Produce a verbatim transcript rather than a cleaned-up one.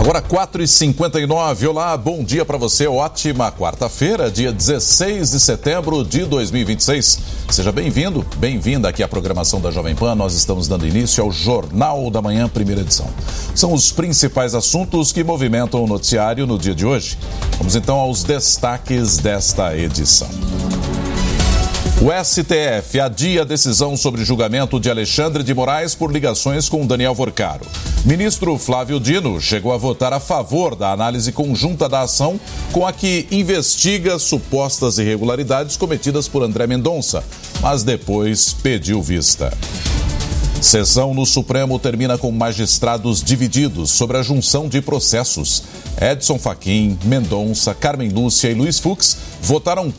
Agora quatro e cinquenta e nove, olá, bom dia para você, ótima quarta-feira, dia dezesseis de setembro de dois mil e vinte e seis. Seja bem-vindo, bem-vinda aqui à programação da Jovem Pan. Nós estamos dando início ao Jornal da Manhã, primeira edição. São os principais assuntos que movimentam o noticiário no dia de hoje. Vamos então aos destaques desta edição. O S T F adia a decisão sobre julgamento de Alexandre de Moraes por ligações com Daniel Vorcaro. Ministro Flávio Dino chegou a votar a favor da análise conjunta da ação com a que investiga supostas irregularidades cometidas por André Mendonça, mas depois pediu vista. Sessão no Supremo termina com magistrados divididos sobre a junção de processos. Edson Fachin, Mendonça, Carmen Lúcia e Luiz Fux votaram